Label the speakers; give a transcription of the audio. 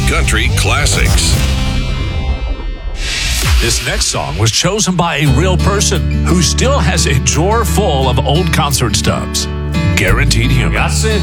Speaker 1: country classics.
Speaker 2: This next song was chosen by a real person who still has a drawer full of old concert stubs. Guaranteed Human.
Speaker 3: I said